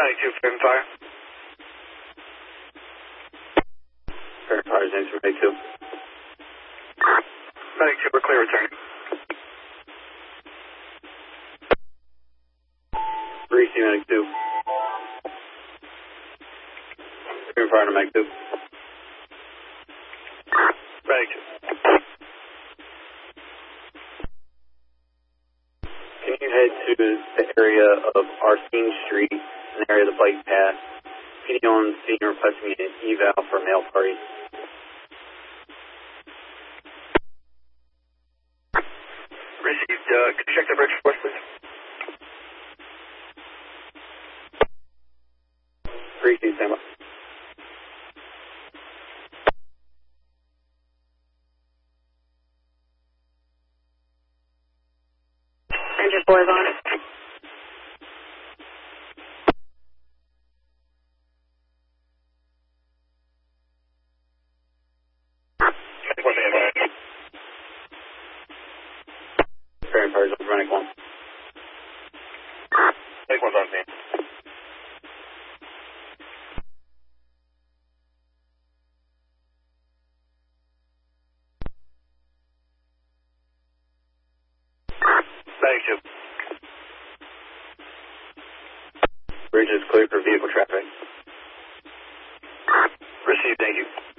Medic 2, Fair Fire. Fair Fire, James from Medic 2. Medic 2, we're clear return. Greasy, Medic 2. Fair Fire to Medic 2. Medic 2. Can you head to the area of Arsene Street, an area of the bike path? PD on scene requesting me an eval for a male party. Received, could you check the bridge for us, please? Greasy, stand by. Engine 4 is on it. Medic 1 stand by. Fair Fire, Medic 1. Medic 1's on scene. Medic 2. Bridge is clear for vehicle traffic. Received, thank you.